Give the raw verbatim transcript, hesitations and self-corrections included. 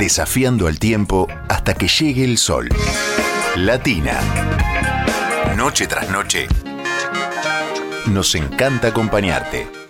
desafiando al tiempo hasta que llegue el sol. Latina. Noche tras noche. Nos encanta acompañarte.